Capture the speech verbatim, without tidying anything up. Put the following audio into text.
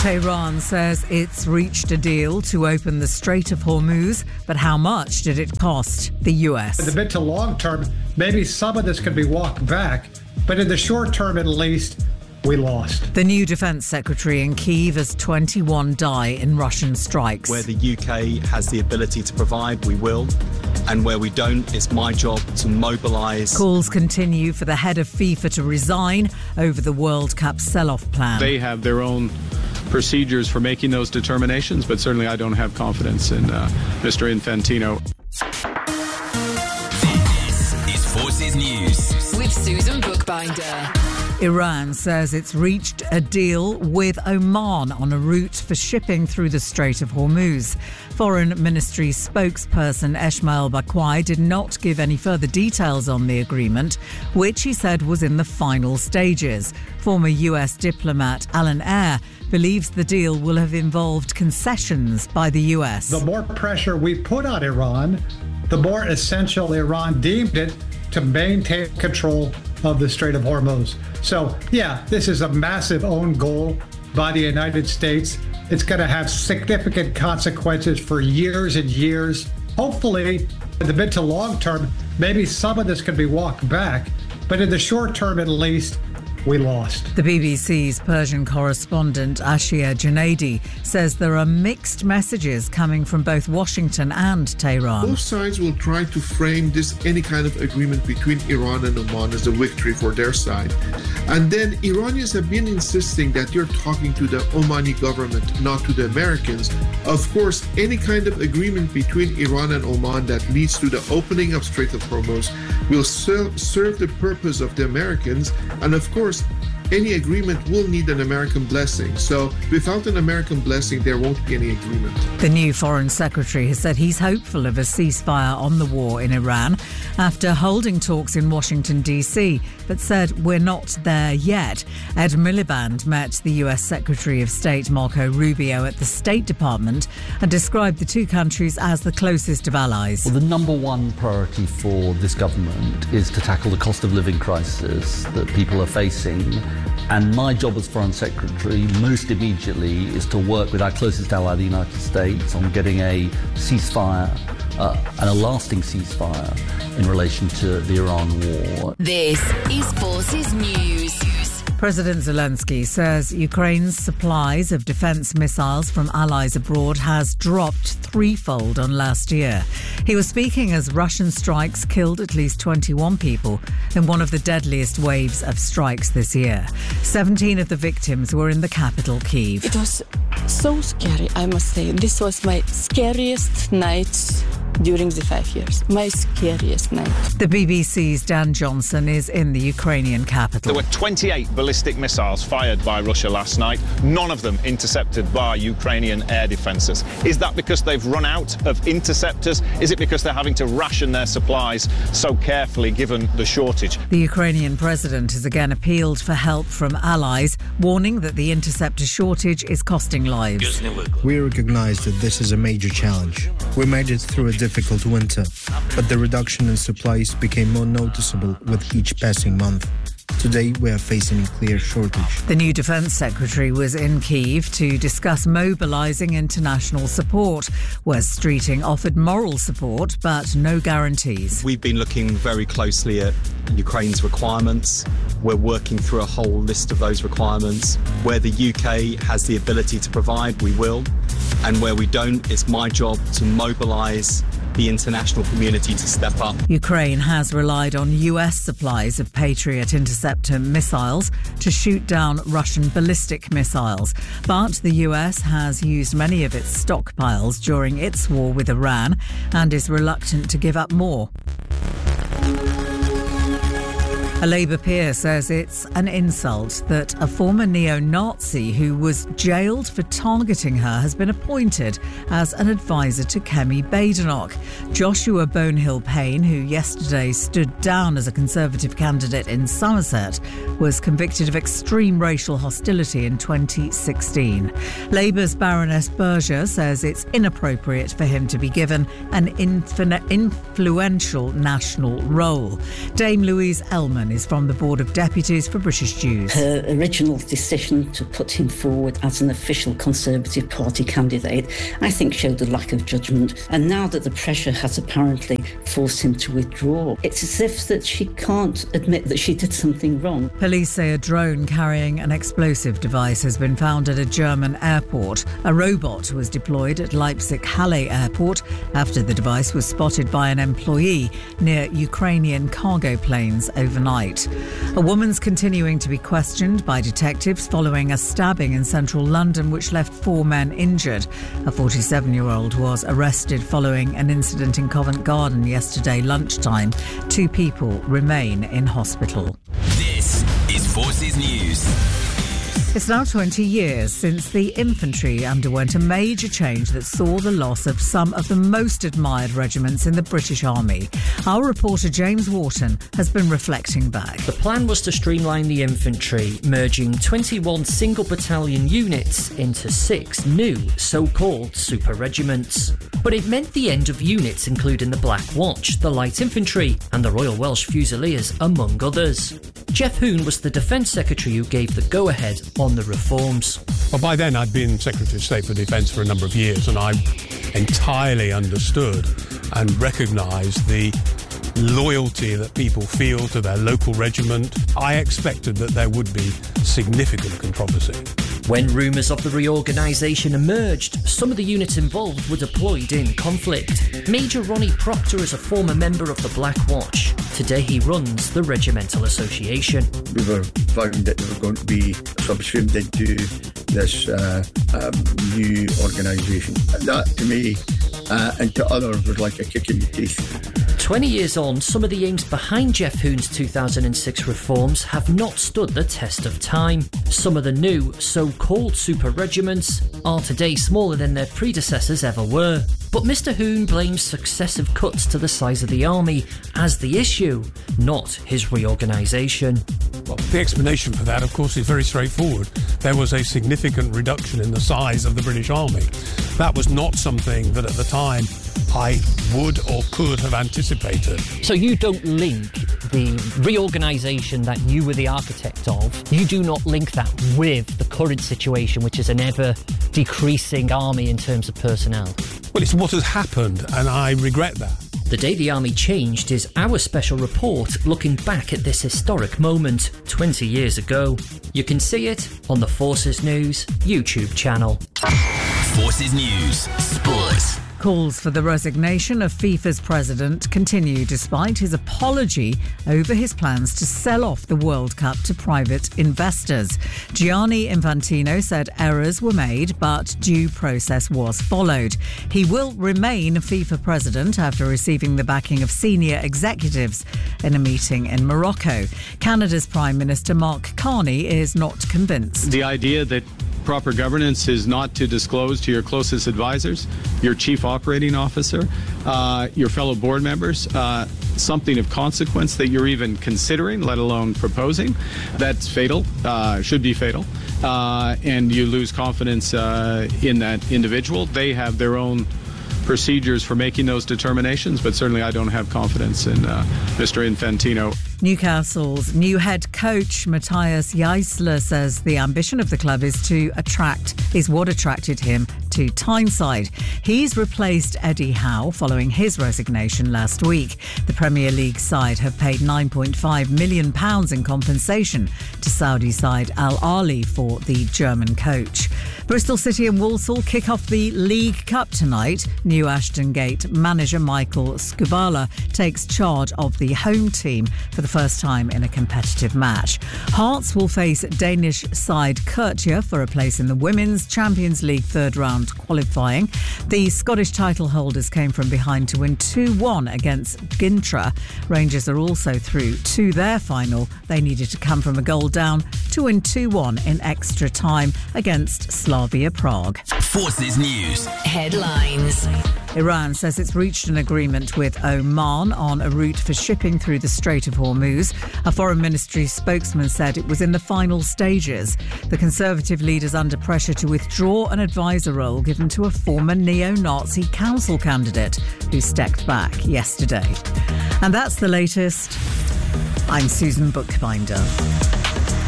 Tehran says it's reached a deal to open the Strait of Hormuz, but how much did it cost the U S? In the mid to long term, maybe some of this could be walked back, but in the short term at least, we lost. The new defence secretary in Kyiv as twenty-one die in Russian strikes. Where the U K has the ability to provide, we will. And where we don't, it's my job to mobilise. Calls continue for the head of FIFA to resign over the World Cup sell-off plan. They have their own procedures for making those determinations, but certainly I don't have confidence in uh, Mister Infantino. This is Forces News with Susan Bookbinder. Iran says it's reached a deal with Oman on a route for shipping through the Strait of Hormuz. Foreign Ministry spokesperson Esmail Bakwai did not give any further details on the agreement, which he said was in the final stages. Former U S diplomat Alan Eyre believes the deal will have involved concessions by the U S. The more pressure we put on Iran, the more essential Iran deemed it to maintain control of the Strait of Hormuz. So, yeah, this is a massive own goal by the United States. It's going to have significant consequences for years and years. Hopefully, in the mid to long term, maybe some of this can be walked back, but in the short term at least, we lost. The B B C's Persian correspondent Ashia Junaidi says there are mixed messages coming from both Washington and Tehran. Both sides will try to frame this any kind of agreement between Iran and Oman as a victory for their side. And then Iranians have been insisting that you're talking to the Omani government, not to the Americans. Of course, any kind of agreement between Iran and Oman that leads to the opening of Strait of Hormuz will ser- serve the purpose of the Americans. And of course, any agreement will need an American blessing. So without an American blessing, there won't be any agreement. The new Foreign Secretary has said he's hopeful of a ceasefire on the war in Iran after holding talks in Washington, D C, but said we're not there yet. Ed Miliband met the U S Secretary of State Marco Rubio at the State Department and described the two countries as the closest of allies. Well, the number one priority for this government is to tackle the cost of living crisis that people are facing. And my job as Foreign Secretary, most immediately, is to work with our closest ally, the United States, on getting a ceasefire, uh, and a lasting ceasefire in relation to the Iran war. This is Forces News. President Zelensky says Ukraine's supplies of defence missiles from allies abroad has dropped threefold on last year. He was speaking as Russian strikes killed at least twenty-one people in one of the deadliest waves of strikes this year. seventeen of the victims were in the capital, Kyiv. It was so scary, I must say. This was my scariest night during the five years. My scariest night. The B B C's Dan Johnson is in the Ukrainian capital. There were twenty-eight ballistic missiles fired by Russia last night, none of them intercepted by Ukrainian air defences. Is that because they've run out of interceptors? Is it because they're having to ration their supplies so carefully given the shortage? The Ukrainian president has again appealed for help from allies, warning that the interceptor shortage is costing lives. We recognise that this is a major challenge. We made it through a difficult winter, but the reduction in supplies became more noticeable with each passing month. Today, we are facing a clear shortage. The new Defence Secretary was in Kyiv to discuss mobilising international support. Wes Streeting offered moral support, but no guarantees. We've been looking very closely at Ukraine's requirements. We're working through a whole list of those requirements. Where the U K has the ability to provide, we will. And where we don't, it's my job to mobilise the international community to step up. Ukraine has relied on U S supplies of Patriot interceptor missiles to shoot down Russian ballistic missiles. But the U S has used many of its stockpiles during its war with Iran and is reluctant to give up more. A Labour peer says it's an insult that a former neo-Nazi who was jailed for targeting her has been appointed as an advisor to Kemi Badenoch. Joshua Bonehill-Payne, who yesterday stood down as a Conservative candidate in Somerset, was convicted of extreme racial hostility in twenty sixteen. Labour's Baroness Berger says it's inappropriate for him to be given an infin- influential national role. Dame Louise Ellman Freeman is from the Board of Deputies for British Jews. Her original decision to put him forward as an official Conservative Party candidate, I think, showed a lack of judgment. And now that the pressure has apparently forced him to withdraw, it's as if that she can't admit that she did something wrong. Police say a drone carrying an explosive device has been found at a German airport. A robot was deployed at Leipzig-Halle Airport after the device was spotted by an employee near Ukrainian cargo planes overnight. A woman's continuing to be questioned by detectives following a stabbing in central London which left four men injured. A forty-seven-year-old was arrested following an incident in Covent Garden yesterday lunchtime. Two people remain in hospital. This is Forces News. It's now twenty years since the infantry underwent a major change that saw the loss of some of the most admired regiments in the British Army. Our reporter James Wharton has been reflecting back. The plan was to streamline the infantry, merging twenty-one single battalion units into six new so-called super regiments. But it meant the end of units including the Black Watch, the Light Infantry and the Royal Welsh Fusiliers, among others. Jeff Hoon was the Defence Secretary who gave the go-ahead on the reforms. Well, by then I'd been Secretary of State for Defence for a number of years, and I entirely understood and recognised the loyalty that people feel to their local regiment. I expected that there would be significant controversy. When rumours of the reorganisation emerged, some of the units involved were deployed in conflict. Major Ronnie Proctor is a former member of the Black Watch. Today he runs the Regimental Association. We were found that we were going to be subsumed into this uh, um, new organisation. That, to me, uh, and to others, was like a kick in the teeth. Twenty years on, some of the aims behind Jeff Hoon's two thousand six reforms have not stood the test of time. Some of the new, so-called super regiments are today smaller than their predecessors ever were. But Mr Hoon blames successive cuts to the size of the army as the issue, not his reorganisation. Well, the explanation for that, of course, is very straightforward. There was a significant reduction in the size of the British Army. That was not something that at the time I would or could have anticipated. So you don't link the reorganisation that you were the architect of, you do not link that with the current situation, which is an ever-decreasing army in terms of personnel? Well, it's what has happened, and I regret that. The Day the Army Changed is our special report looking back at this historic moment twenty years ago. You can see it on the Forces News YouTube channel. Forces News Sport. Calls for the resignation of FIFA's president continue despite his apology over his plans to sell off the World Cup to private investors. Gianni Infantino said errors were made, but due process was followed. He will remain FIFA president after receiving the backing of senior executives in a meeting in Morocco. Canada's Prime Minister Mark Carney is not convinced. The idea that proper governance is not to disclose to your closest advisors, your chief operating officer, uh, your fellow board members, uh, something of consequence that you're even considering, let alone proposing. That's fatal, uh, should be fatal, uh, and you lose confidence uh, in that individual. They have their own procedures for making those determinations, but certainly I don't have confidence in uh, Mister Infantino. Newcastle's new head coach Matthias Jaissler says the ambition of the club is to attract is what attracted him to Tyneside. He's replaced Eddie Howe following his resignation last week. The Premier League side have paid nine point five million pounds in compensation to Saudi side Al Ahly for the German coach. Bristol City and Walsall kick off the League Cup tonight. New Ashton Gate manager Michael Skubala takes charge of the home team for the first time in a competitive match. Hearts will face Danish side Kurtia for a place in the Women's Champions League third round qualifying. The Scottish title holders came from behind to win two one against Gintra. Rangers are also through to their final. They needed to come from a goal down to win two one in extra time against Slavia Prague. Forces News Headlines. Iran says it's reached an agreement with Oman on a route for shipping through the Strait of Hormuz. A foreign ministry spokesman said it was in the final stages. The Conservative leader's under pressure to withdraw an advisor role given to a former neo-Nazi council candidate who stepped back yesterday. And that's the latest. I'm Susan Bookbinder.